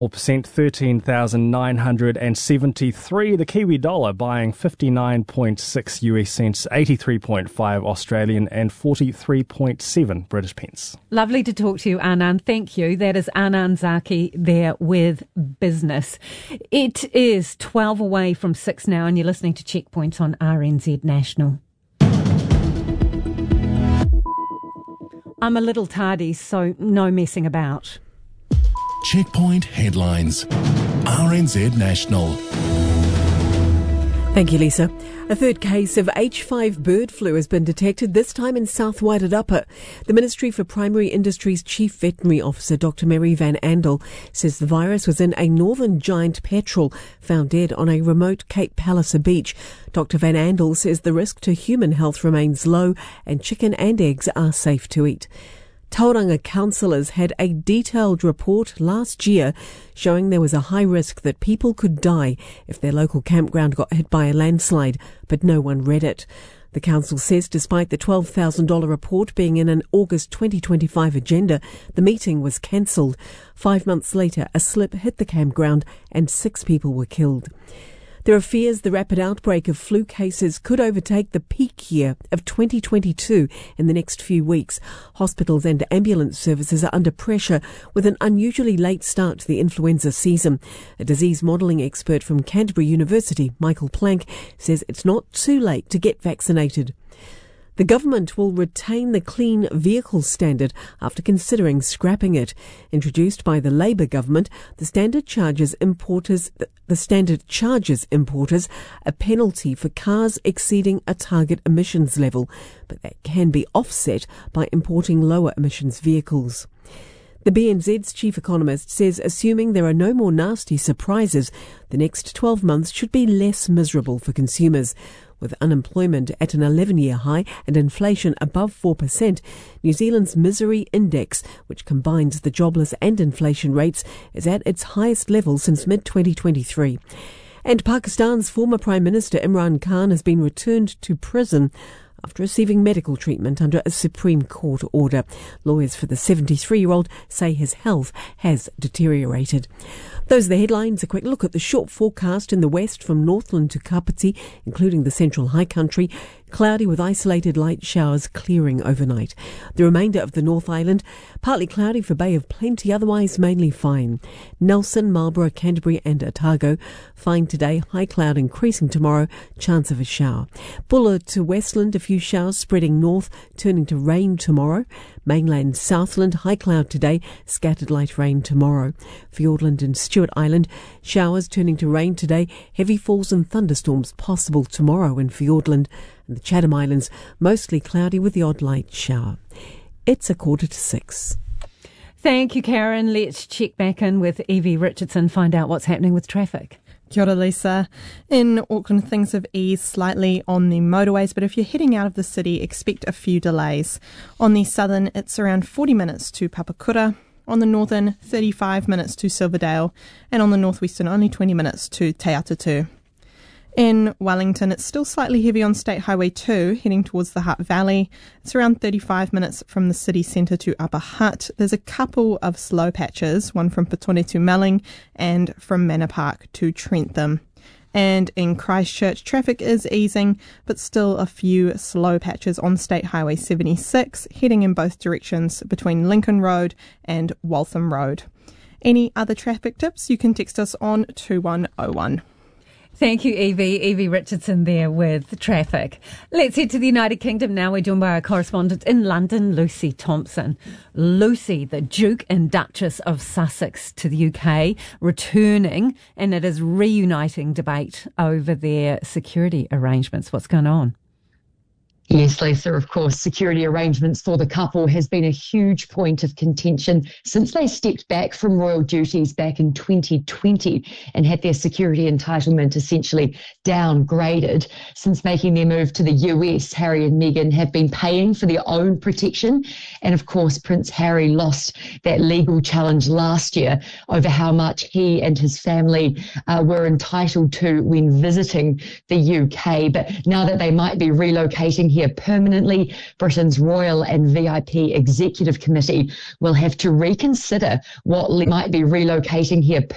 4%, 13,973. The Kiwi dollar buying 59.6 US cents, 83.5 Australian and 43.7 British pence. Lovely to talk to you, Anand. Thank you. That is Anand Zaki there with business. It is 12 away from 6 now, and you're listening to Checkpoints on RNZ National. I'm a little tardy, so no messing about. Checkpoint headlines. RNZ National. Thank you, Lisa. A third case of H5 bird flu has been detected, this time in South Wairarapa. The Ministry for Primary Industries Chief Veterinary Officer Dr. Mary Van Andel says the virus was in a northern giant petrel found dead on a remote Cape Palliser beach. Dr. Van Andel says the risk to human health remains low and chicken and eggs are safe to eat. Tauranga councillors had a detailed report last year showing there was a high risk that people could die if their local campground got hit by a landslide, but no one read it. The council says despite the $12,000 report being in an August 2025 agenda, the meeting was cancelled. 5 months later, a slip hit the campground and 6 people were killed. There are fears the rapid outbreak of flu cases could overtake the peak year of 2022 in the next few weeks. Hospitals and ambulance services are under pressure with an unusually late start to the influenza season. A disease modelling expert from Canterbury University, Michael Plank, says it's not too late to get vaccinated. The government will retain the clean vehicle standard after considering scrapping it. Introduced by the Labour government, the standard charges importers a penalty for cars exceeding a target emissions level, but that can be offset by importing lower emissions vehicles. The BNZ's chief economist says assuming there are no more nasty surprises, the next 12 months should be less miserable for consumers. With unemployment at an 11-year high and inflation above 4%, New Zealand's misery index, which combines the jobless and inflation rates, is at its highest level since mid-2023. And Pakistan's former Prime Minister Imran Khan has been returned to prison after receiving medical treatment under a Supreme Court order. Lawyers for the 73-year-old say his health has deteriorated. Those are the headlines. A quick look at the short forecast in the west from Northland to Kapiti, including the Central High Country. Cloudy with isolated light showers clearing overnight. The remainder of the North Island, partly cloudy for Bay of Plenty, otherwise mainly fine. Nelson, Marlborough, Canterbury and Otago, fine today, high cloud increasing tomorrow, chance of a shower. Buller to Westland, a few showers spreading north, turning to rain tomorrow. Mainland Southland, high cloud today, scattered light rain tomorrow. Fiordland and Stewart Island, showers turning to rain today, heavy falls and thunderstorms possible tomorrow in Fiordland. And the Chatham Islands, mostly cloudy with the odd light shower. It's 5:45. Thank you, Karen. Let's check back in with Evie Richardson, find out what's happening with traffic. Kia ora, Lisa. In Auckland, things have eased slightly on the motorways, but if you're heading out of the city, expect a few delays. On the southern, it's around 40 minutes to Papakura. On the northern, 35 minutes to Silverdale. And on the northwestern, only 20 minutes to Te Atatu. In Wellington, it's still slightly heavy on State Highway 2, heading towards the Hutt Valley. It's around 35 minutes from the city centre to Upper Hutt. There's a couple of slow patches, one from Petone to Melling and from Manor Park to Trentham. And in Christchurch, traffic is easing, but still a few slow patches on State Highway 76, heading in both directions between Lincoln Road and Waltham Road. Any other traffic tips, you can text us on 2101. Thank you, Evie. Evie Richardson there with traffic. Let's head to the United Kingdom now. We're joined by our correspondent in London, Lucy Thompson. Lucy, the Duke and Duchess of Sussex to the UK, returning, and it is reuniting debate over their security arrangements. What's going on? Yes, Lisa, of course, security arrangements for the couple has been a huge point of contention since they stepped back from royal duties back in 2020 and had their security entitlement essentially downgraded. Since making their move to the US, Harry and Meghan have been paying for their own protection. And of course, Prince Harry lost that legal challenge last year over how much he and his family were entitled to when visiting the UK. But now that they might be relocating here permanently, Britain's Royal and VIP Executive Committee will have to reconsider what might be relocating here